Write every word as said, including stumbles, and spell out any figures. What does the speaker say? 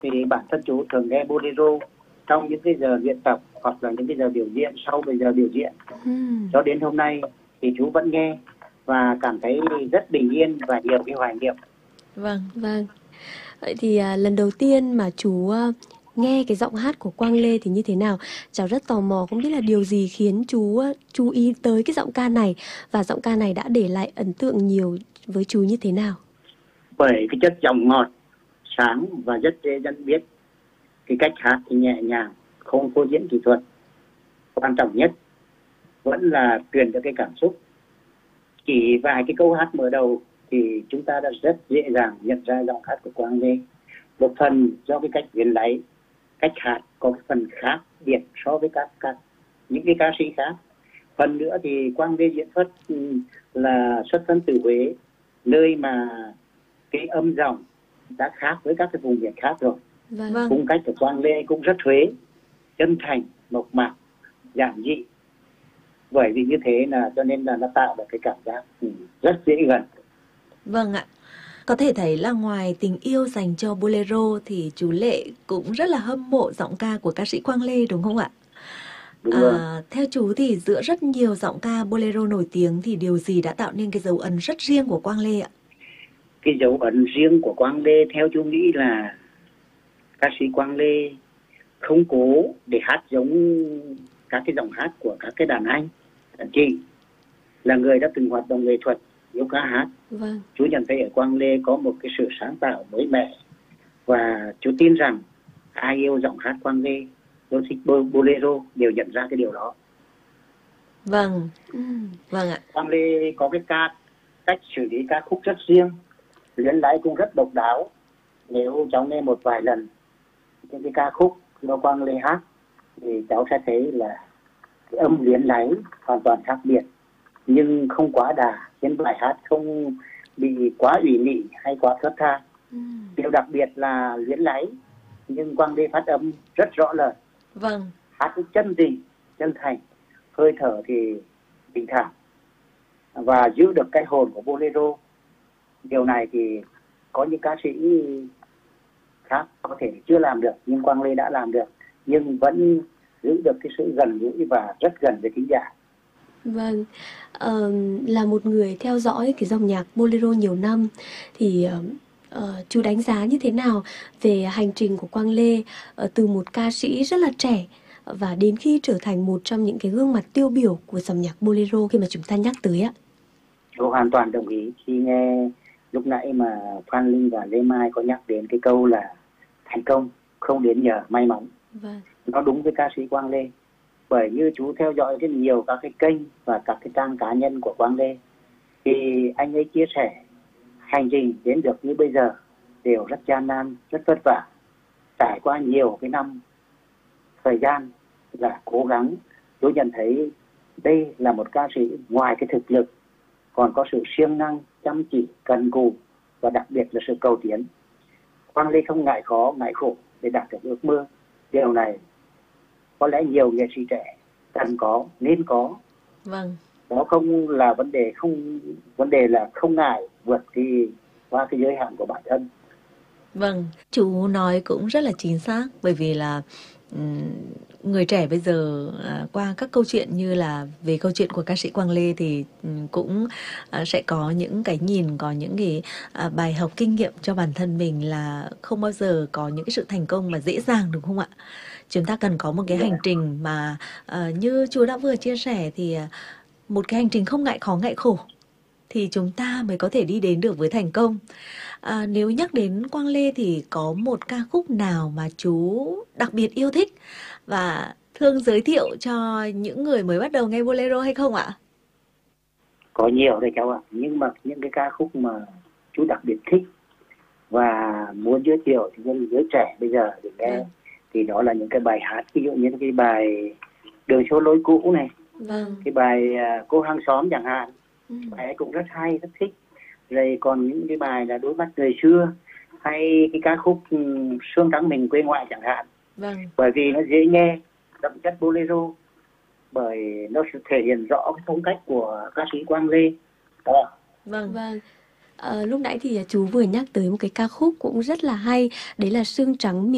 thì bản thân chú thường nghe bolero trong những cái giờ luyện tập hoặc là những cái giờ biểu diễn sau bây giờ biểu diễn. Ừm. Cho đến hôm nay thì chú vẫn nghe và cảm thấy rất bình yên và nhiều cái hoài niệm. Vâng, vâng. Vậy thì à, lần đầu tiên mà chú à, nghe cái giọng hát của Quang Lê thì như thế nào? Cháu rất tò mò không biết là điều gì khiến chú à, chú ý tới cái giọng ca này và giọng ca này đã để lại ấn tượng nhiều với chú như thế nào? Bởi cái chất giọng ngọt, sáng và rất dễ nhận biết. Cái cách hát thì nhẹ nhàng, không phô diễn kỹ thuật. Quan trọng nhất vẫn là truyền được cái cảm xúc. Chỉ vài cái câu hát mở đầu thì chúng ta đã rất dễ dàng nhận ra giọng hát của Quang Lê. Một phần do cái cách viết lấy, cách hát có cái phần khác biệt so với các, các những cái ca sĩ khác. Phần nữa thì Quang Lê diễn xuất là xuất thân từ Huế, nơi mà cái âm giọng đã khác với các cái vùng miền khác rồi. Vâng. Cung cách của Quang Lê cũng rất Huế, chân thành, mộc mạc, giản dị. Bởi vì như thế là cho nên là nó tạo được cái cảm giác rất dễ gần. Vâng ạ. Có thể thấy là ngoài tình yêu dành cho bolero thì chú Lệ cũng rất là hâm mộ giọng ca của ca sĩ Quang Lê đúng không ạ? Đúng rồi. À, theo chú thì giữa rất nhiều giọng ca bolero nổi tiếng thì điều gì đã tạo nên cái dấu ấn rất riêng của Quang Lê ạ? Cái dấu ấn riêng của Quang Lê theo chú nghĩ là ca sĩ Quang Lê không cố để hát giống các cái giọng hát của các cái đàn anh, đàn chị, là người đã từng hoạt động nghệ thuật, yêu ca hát. Vâng. Chú nhận thấy ở Quang Lê có một cái sự sáng tạo mới mẻ và chú tin rằng ai yêu giọng hát Quang Lê, yêu thích bolero đều nhận ra cái điều đó. Vâng, Ừ. vâng ạ. Quang Lê có cái ca cách xử lý ca khúc rất riêng, luyến láy cũng rất độc đáo. Nếu cháu nghe một vài lần những cái ca khúc do Quang Lê hát thì cháu sẽ thấy là cái âm luyến láy hoàn toàn khác biệt, nhưng không quá đà, khiến bài hát không bị quá ủy mị hay quá thướt tha. Ừ. Điều đặc biệt là luyến láy nhưng Quang Lê phát âm rất rõ lời. Vâng. Hát cũng chân tình, chân thành, hơi thở thì bình thản và giữ được cái hồn của bolero. Điều này thì có những ca sĩ khác có thể chưa làm được, nhưng Quang Lê đã làm được, nhưng vẫn giữ được cái sự gần gũi và rất gần với khán giả. Vâng, ờ, là một người theo dõi cái dòng nhạc bolero nhiều năm thì uh, chú đánh giá như thế nào về hành trình của Quang Lê uh, từ một ca sĩ rất là trẻ và đến khi trở thành một trong những cái gương mặt tiêu biểu của dòng nhạc bolero khi mà chúng ta nhắc tới ạ? Tôi hoàn toàn đồng ý khi nghe lúc nãy mà Phan Linh và Lê Mai có nhắc đến cái câu là thành công không đến nhờ may mắn. Vâng. Nó đúng với ca sĩ Quang Lê. Bởi như chú theo dõi rất nhiều các cái kênh và các cái trang cá nhân của Quang Lê thì anh ấy chia sẻ hành trình đến được như bây giờ đều rất gian nan, rất vất vả, trải qua nhiều cái năm thời gian là cố gắng. Tôi nhận thấy đây là một ca sĩ ngoài cái thực lực còn có sự siêng năng, chăm chỉ, cần cù và đặc biệt là sự cầu tiến. Quang Lê không ngại khó, ngại khổ để đạt được ước mơ. Điều này có lẽ nhiều nghệ sĩ trẻ cần có, nên có. Vâng. Đó không là vấn đề, không vấn đề là không ngại vượt cái qua cái giới hạn của bản thân. Vâng, chú nói cũng rất là chính xác, bởi vì là um, người trẻ bây giờ uh, qua các câu chuyện như là về câu chuyện của ca sĩ Quang Lê thì um, cũng uh, sẽ có những cái nhìn, có những cái uh, bài học kinh nghiệm cho bản thân mình là không bao giờ có những cái sự thành công mà dễ dàng, đúng không ạ? Chúng ta cần có một cái hành trình mà uh, như chú đã vừa chia sẻ thì uh, một cái hành trình không ngại khó ngại khổ thì chúng ta mới có thể đi đến được với thành công. À, nếu nhắc đến Quang Lê thì có một ca khúc nào mà chú đặc biệt yêu thích và thương giới thiệu cho những người mới bắt đầu nghe bolero hay không ạ? Có nhiều đấy cháu ạ, nhưng mà những cái ca khúc mà chú đặc biệt thích và muốn giới thiệu thì những giới trẻ bây giờ để nghe ừ. thì đó là những cái bài hát, ví dụ như cái bài Đường Số Lối Cũ này, vâng. cái bài uh, Cô Hàng Xóm chẳng hạn, ừ. bài ấy cũng rất hay, rất thích. Rồi còn những cái bài là Đôi Mắt Người Xưa hay cái ca khúc um, Sương Trắng Mình Quê Ngoại chẳng hạn. Vâng. Bởi vì nó dễ nghe, đậm chất bolero, bởi nó sẽ thể hiện rõ cái phong cách của ca sĩ Quang Lê. Đó. Vâng, vâng. À, lúc nãy thì chú vừa nhắc tới một cái ca khúc cũng rất là hay, đấy là Sương Trắng Miền